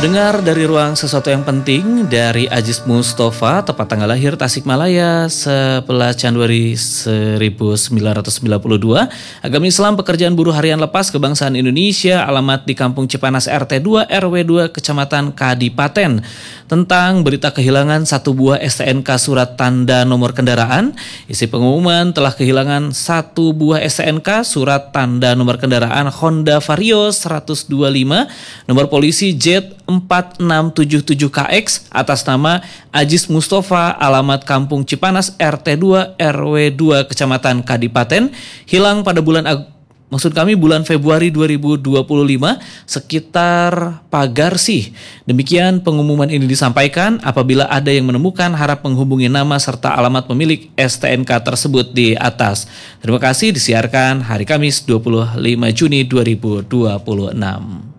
Pendengar dari ruang sesuatu yang penting dari Aziz Mustafa, tepat tanggal lahir Tasikmalaya 11 Januari 1992. Agama Islam, pekerjaan buruh harian lepas kebangsaan Indonesia, alamat di Kampung Cipanas RT 2 RW 2 Kecamatan Kadipaten. Tentang berita kehilangan satu buah STNK surat tanda nomor kendaraan. Isi pengumuman telah kehilangan satu buah STNK surat tanda nomor kendaraan Honda Vario 125 nomor polisi Z4677KX atas nama Aziz Mustafa, alamat Kampung Cipanas RT 2 RW 2 Kecamatan Kadipaten, hilang pada bulan Februari 2025 sekitar Pagarsih. Demikian pengumuman ini disampaikan. Apabila ada yang menemukan, harap menghubungi nama serta alamat pemilik STNK tersebut di atas. Terima kasih. Disiarkan hari Kamis 25 Juni 2026.